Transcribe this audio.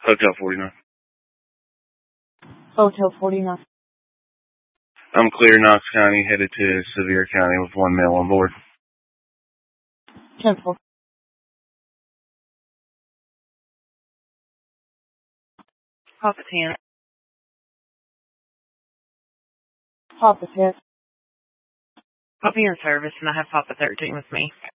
Hotel 49. Hotel 49. I'm clear Knox County, headed to Sevier County with one male on board. 10-4. Papa 10. Papa 10. Papa in service, and I have Papa 13 with me.